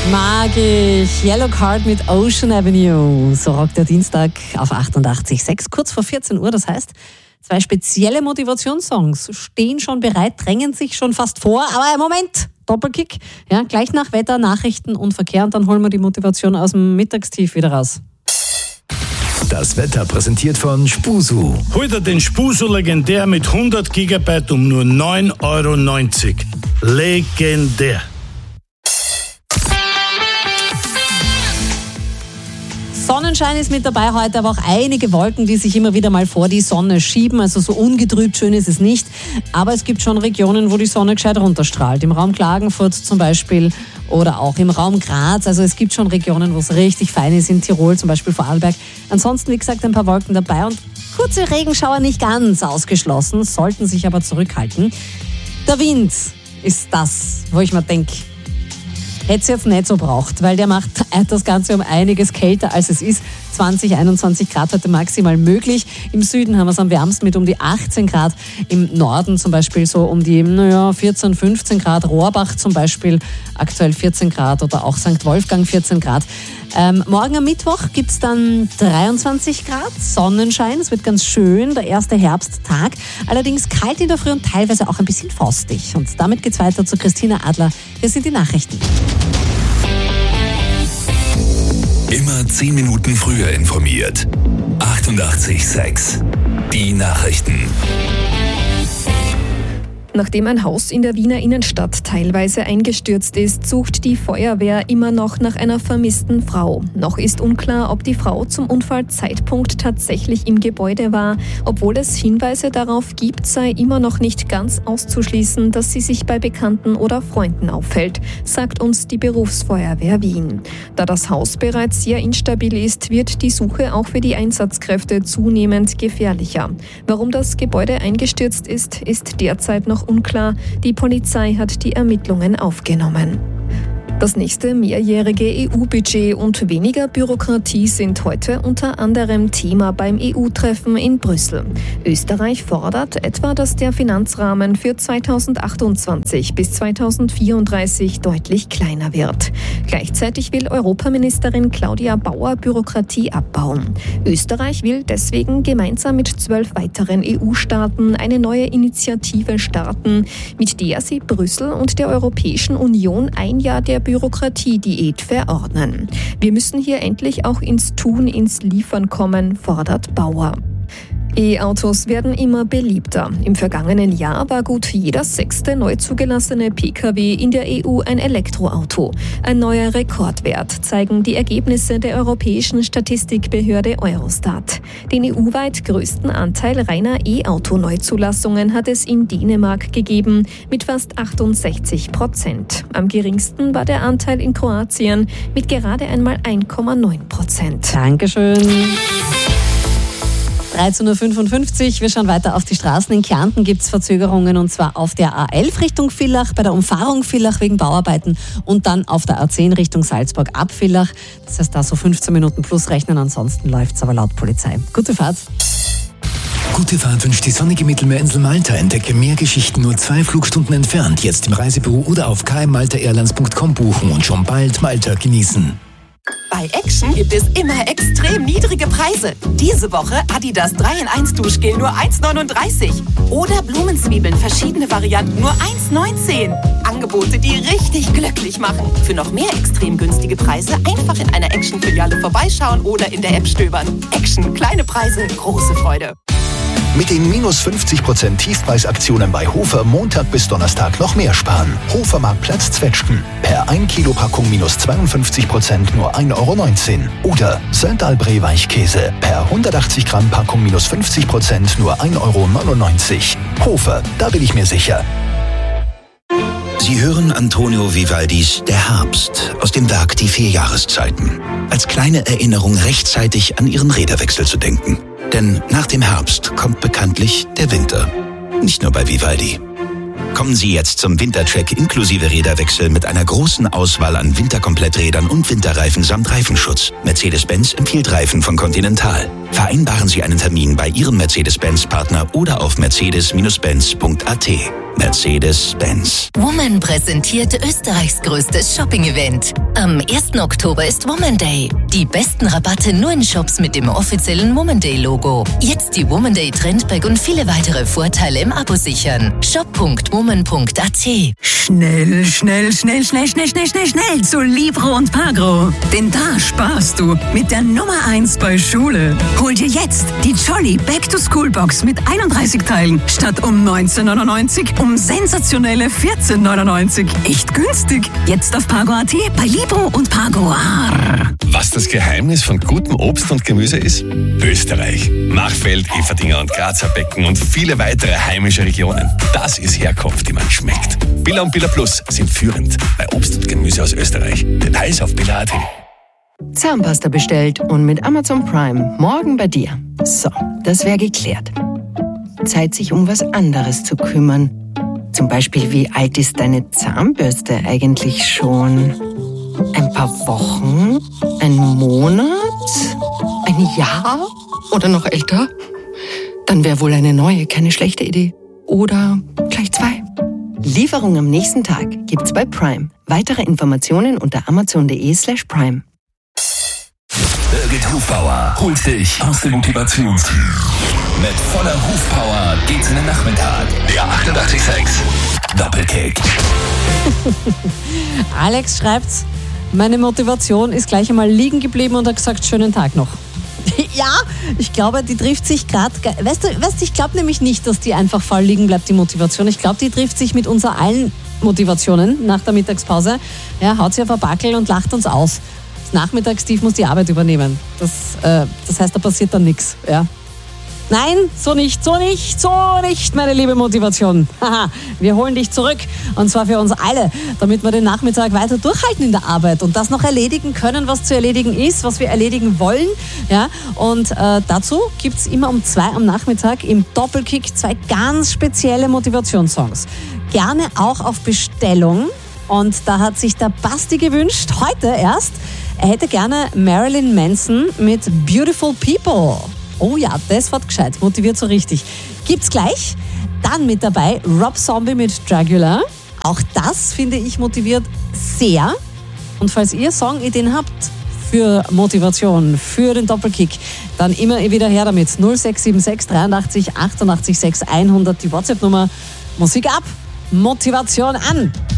Mag ich. Yellow Card mit Ocean Avenue. So rockt der Dienstag auf 88.6, kurz vor 14 Uhr. Das heißt, 2 spezielle Motivationssongs stehen schon bereit, drängen sich schon fast vor. Aber Moment, Doppelkick. Ja, gleich nach Wetter, Nachrichten und Verkehr. Und dann holen wir die Motivation aus dem Mittagstief wieder raus. Das Wetter präsentiert von Spusu. Heute den Spusu legendär mit 100 GB um nur 9,90 €. Legendär. Sonnenschein ist mit dabei heute, aber auch einige Wolken, die sich immer wieder mal vor die Sonne schieben. Also so ungetrübt schön ist es nicht. Aber es gibt schon Regionen, wo die Sonne gescheit runterstrahlt. Im Raum Klagenfurt zum Beispiel oder auch im Raum Graz. Also es gibt schon Regionen, wo es richtig fein ist. In Tirol zum Beispiel, Vorarlberg. Ansonsten, wie gesagt, ein paar Wolken dabei und kurze Regenschauer nicht ganz ausgeschlossen, sollten sich aber zurückhalten. Der Wind ist das, wo ich mir denke, hätte es jetzt nicht so braucht, weil der macht das Ganze um einiges kälter, als es ist. 20, 21 Grad heute maximal möglich. Im Süden haben wir es am wärmsten mit um die 18 Grad. Im Norden zum Beispiel so um die 14, 15 Grad. Rohrbach zum Beispiel aktuell 14 Grad oder auch St. Wolfgang 14 Grad. Morgen am Mittwoch gibt es dann 23 Grad, Sonnenschein. Es wird ganz schön, der erste Herbsttag. Allerdings kalt in der Früh und teilweise auch ein bisschen frostig. Und damit geht's weiter zu Christina Adler. Hier sind die Nachrichten. Immer 10 Minuten früher informiert. 88.6 Die Nachrichten. Nachdem ein Haus in der Wiener Innenstadt teilweise eingestürzt ist, sucht die Feuerwehr immer noch nach einer vermissten Frau. Noch ist unklar, ob die Frau zum Unfallzeitpunkt tatsächlich im Gebäude war. Obwohl es Hinweise darauf gibt, sei immer noch nicht ganz auszuschließen, dass sie sich bei Bekannten oder Freunden aufhält, sagt uns die Berufsfeuerwehr Wien. Da das Haus bereits sehr instabil ist, wird die Suche auch für die Einsatzkräfte zunehmend gefährlicher. Warum das Gebäude eingestürzt ist, ist derzeit noch unklar. Die Polizei hat die Ermittlungen aufgenommen. Das nächste mehrjährige EU-Budget und weniger Bürokratie sind heute unter anderem Thema beim EU-Treffen in Brüssel. Österreich fordert etwa, dass der Finanzrahmen für 2028 bis 2034 deutlich kleiner wird. Gleichzeitig will Europaministerin Claudia Bauer Bürokratie abbauen. Österreich will deswegen gemeinsam mit 12 weiteren EU-Staaten eine neue Initiative starten, mit der sie Brüssel und der Europäischen Union ein Jahr der Bürokratiediät verordnen. Wir müssen hier endlich auch ins Tun, ins Liefern kommen, fordert Bauer. E-Autos werden immer beliebter. Im vergangenen Jahr war gut jeder 6. neu zugelassene Pkw in der EU ein Elektroauto. Ein neuer Rekordwert zeigen die Ergebnisse der europäischen Statistikbehörde Eurostat. Den EU-weit größten Anteil reiner E-Auto-Neuzulassungen hat es in Dänemark gegeben, mit fast 68%. Am geringsten war der Anteil in Kroatien mit gerade einmal 1,9%. Dankeschön. 13.55 Uhr. Wir schauen weiter auf die Straßen. In Kärnten gibt es Verzögerungen und zwar auf der A11 Richtung Villach, bei der Umfahrung Villach wegen Bauarbeiten und dann auf der A10 Richtung Salzburg ab Villach. Das heißt, da so 15 Minuten plus rechnen, ansonsten läuft es aber laut Polizei. Gute Fahrt. Gute Fahrt wünscht die sonnige Mittelmeerinsel Malta. Entdecke mehr Geschichten nur 2 Flugstunden entfernt. Jetzt im Reisebüro oder auf kmmaltaairlines.com buchen und schon bald Malta genießen. Bei Action gibt es immer extrem niedrige Preise. Diese Woche Adidas 3-in-1 Duschgel nur 1,39. Oder Blumenzwiebeln, verschiedene Varianten nur 1,19. Angebote, die richtig glücklich machen. Für noch mehr extrem günstige Preise einfach in einer Action-Filiale vorbeischauen oder in der App stöbern. Action, kleine Preise, große Freude. Mit den minus 50% Tiefpreisaktionen bei Hofer Montag bis Donnerstag noch mehr sparen. Hofermarktplatz Zwetschgen. Per 1 Kilo Packung minus 52% nur 1,19 €. Oder Söndalbree Weichkäse. Per 180 Gramm Packung minus 50% nur 1,99 €. Hofer, da bin ich mir sicher. Sie hören Antonio Vivaldis Der Herbst aus dem Werk Die 4 Jahreszeiten. Als kleine Erinnerung rechtzeitig an Ihren Räderwechsel zu denken. Denn nach dem Herbst kommt bekanntlich der Winter. Nicht nur bei Vivaldi. Kommen Sie jetzt zum Wintercheck inklusive Räderwechsel mit einer großen Auswahl an Winterkompletträdern und Winterreifen samt Reifenschutz. Mercedes-Benz empfiehlt Reifen von Continental. Vereinbaren Sie einen Termin bei Ihrem Mercedes-Benz-Partner oder auf mercedes-benz.at. Mercedes-Benz. Woman präsentiert Österreichs größtes Shopping-Event. Am 1. Oktober ist Woman Day. Die besten Rabatte nur in Shops mit dem offiziellen Woman Day-Logo. Jetzt die Woman Day Trendbag und viele weitere Vorteile im Abo sichern. shop.woman.at. Schnell zu Libro und Pagro. Denn da sparst du mit der Nummer 1 bei Schule. Hol dir jetzt die Jolly Back-to-School-Box mit 31 Teilen statt um 19,99 um sensationelle 14,99. Echt günstig. Jetzt auf Pagro.at bei Libro und Pagro. Was das Geheimnis von gutem Obst und Gemüse ist? Österreich. Machfeld, Everdinger und Grazer Becken und viele weitere heimische Regionen. Das ist Herkunft, die man schmeckt. Billa und Billa Plus sind führend bei Obst und Gemüse aus Österreich. Details auf billa.at. Zahnpasta bestellt und mit Amazon Prime morgen bei dir. So, das wäre geklärt. Zeit, sich um was anderes zu kümmern. Zum Beispiel, wie alt ist deine Zahnbürste eigentlich schon? Ein paar Wochen? Ein Monat? Ein Jahr? Oder noch älter? Dann wäre wohl eine neue keine schlechte Idee. Oder gleich 2. Lieferung am nächsten Tag gibt's bei Prime. Weitere Informationen unter amazon.de/prime. Birgit Hufbauer holt dich aus dem Motivationstief. Mit voller Hufpower geht's in den Nachmittag. Der 88,6 Doppelkick. Alex schreibt, meine Motivation ist gleich einmal liegen geblieben und hat gesagt, schönen Tag noch. Ja, ich glaube, die trifft sich gerade. Weißt du, ich glaube nämlich nicht, dass die einfach faul liegen bleibt, die Motivation. Ich glaube, die trifft sich mit unser allen Motivationen nach der Mittagspause. Ja, haut sie auf ein Backel und lacht uns aus. Nachmittagstief muss die Arbeit übernehmen. Das heißt, da passiert dann nichts. Ja. Nein, so nicht, meine liebe Motivation. Haha, wir holen dich zurück. Und zwar für uns alle, damit wir den Nachmittag weiter durchhalten in der Arbeit und das noch erledigen können, was zu erledigen ist, was wir erledigen wollen. Ja? Und dazu gibt es immer um 2 am Nachmittag im Doppelkick 2 ganz spezielle Motivationssongs. Gerne auch auf Bestellung. Und da hat sich der Basti gewünscht, heute erst, er hätte gerne Marilyn Manson mit Beautiful People. Oh ja, das wird gescheit, motiviert so richtig. Gibt's gleich. Dann mit dabei Rob Zombie mit Dragula. Auch das, finde ich, motiviert sehr. Und falls ihr Songideen habt für Motivation, für den Doppelkick, dann immer wieder her damit. 0676 83 88 6 100, die WhatsApp-Nummer. Musik ab, Motivation an.